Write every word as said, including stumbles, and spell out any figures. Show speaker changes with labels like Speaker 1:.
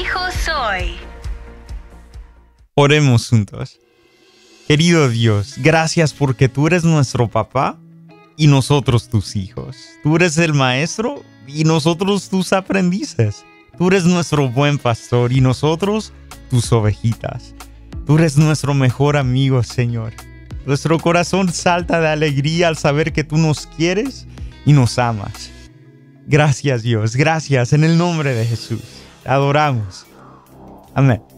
Speaker 1: hijo soy.
Speaker 2: Oremos juntos. Querido Dios, gracias porque tú eres nuestro papá y nosotros tus hijos. Tú eres el maestro y nosotros tus aprendices. Tú eres nuestro buen pastor y nosotros tus ovejitas. Tú eres nuestro mejor amigo, Señor. Nuestro corazón salta de alegría al saber que tú nos quieres y nos amas. Gracias, Dios. Gracias en el nombre de Jesús. Te adoramos. Amén.